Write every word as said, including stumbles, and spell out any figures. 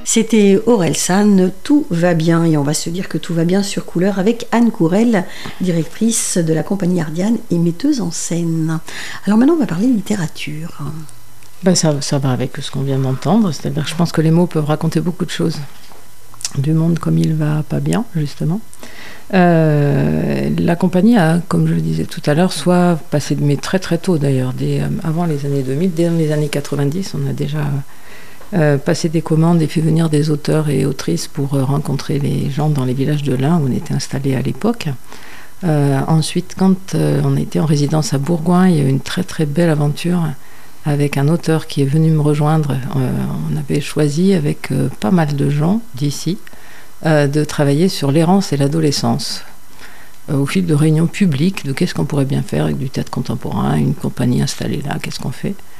C'était Orelsan, tout va bien, et on va se dire que tout va bien sur Couleur avec Anne Courel, directrice de la compagnie Ardiane et metteuse en scène. Alors maintenant on va parler littérature. Ben ça, ça va avec ce qu'on vient d'entendre, c'est-à-dire que je pense que les mots peuvent raconter beaucoup de choses du monde comme il va pas bien, justement. Euh, la compagnie a, comme je le disais tout à l'heure, soit passé, mais très très tôt d'ailleurs, dès, euh, avant les années deux mille, dès les années quatre-vingt-dix, on a déjà euh, passé des commandes et fait venir des auteurs et autrices pour euh, rencontrer les gens dans les villages de l'Ain où on était installés à l'époque. Euh, ensuite, quand euh, on était en résidence à Bourgoin, il y a eu une très très belle aventure avec un auteur qui est venu me rejoindre. Euh, on avait choisi avec euh, pas mal de gens d'ici euh, de travailler sur l'errance et l'adolescence. Euh, au fil de réunions publiques, de qu'est-ce qu'on pourrait bien faire avec du théâtre contemporain, une compagnie installée là, qu'est-ce qu'on fait.